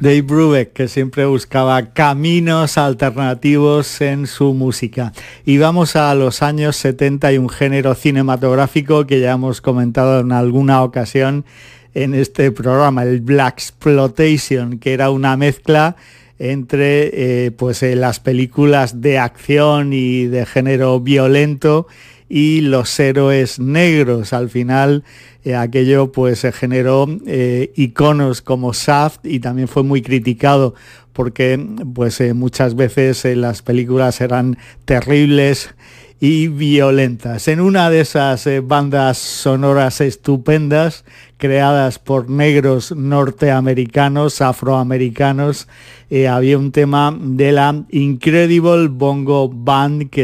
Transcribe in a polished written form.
Dave Brubeck, que siempre buscaba caminos alternativos en su música. Y vamos a los años 70 y un género cinematográfico que ya hemos comentado en alguna ocasión en este programa, el Blaxploitation, que era una mezcla entre las películas de acción y de género violento y los héroes negros. Al final aquello pues generó iconos como Shaft y también fue muy criticado porque muchas veces las películas eran terribles y violentas. En una de esas bandas sonoras estupendas creadas por negros norteamericanos, afroamericanos, había un tema de la Incredible Bongo Band que